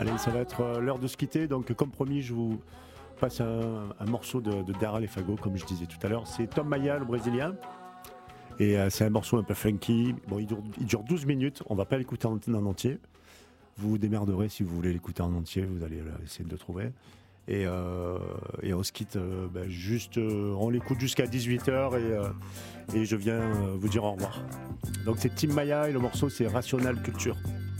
Allez, ça va être l'heure de se quitter. Donc, comme promis, je vous passe un morceau de Daral et Fago, comme je disais tout à l'heure. C'est Tom Maia, le Brésilien. Et c'est un morceau un peu funky. Bon, il dure 12 minutes. On va pas l'écouter en entier. Vous vous démerderez si vous voulez l'écouter en entier. Vous allez essayer de le trouver. Et on se quitte juste. On l'écoute jusqu'à 18h et je viens vous dire au revoir. Donc c'est Tim Maia et le morceau c'est Rational Culture.